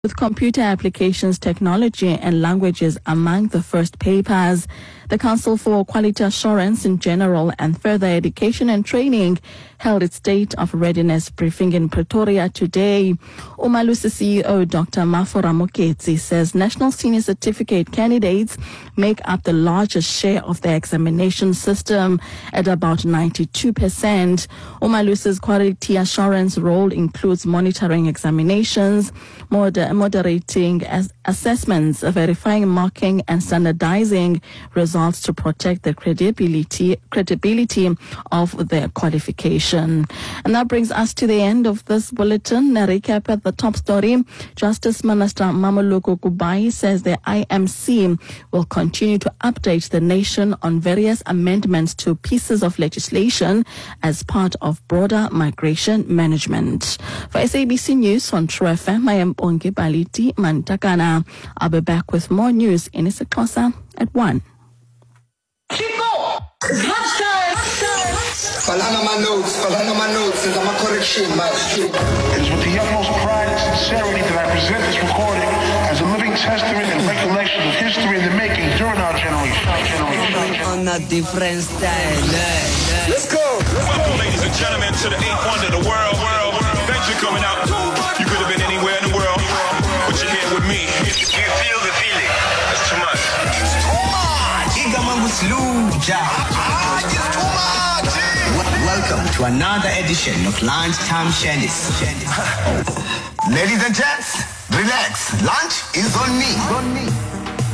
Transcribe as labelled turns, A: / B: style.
A: with computer applications, technology and languages among the first papers. The Council for Quality Assurance in General and Further Education and Training held its State of Readiness briefing in Pretoria today. Umalusi CEO Dr. Mafura Moketsi says national senior certificate candidates make up the largest share of the examination system at about 92%. Umalusi's quality assurance role includes monitoring examinations, moderating assessments, verifying marking and standardizing results to protect the credibility of their qualification. And that brings us to the end of this bulletin. A recap at the top story. Justice Minister Mamoloko Kubai says the IMC will continue to update the nation on various amendments to pieces of legislation as part of broader migration management. For SABC News on True FM, I am Onke Baliti Mantakana. I'll be back with more news in isiXhosa at 1.
B: Falana my notes, there's a correction.
C: It is with the utmost pride and sincerity that I present this recording as a living testament and recollection of history in the making during our generation.
D: On a different style.
B: Let's go.
E: Welcome, ladies and gentlemen, to the eighth wonder of the world. Thanks for coming out. You could have been anywhere in the world, but you're here with me. You feel the feeling? That's too much.
D: Welcome to another edition of Lunchtime Shennis.
B: Ladies and gents, relax. Lunch is on me.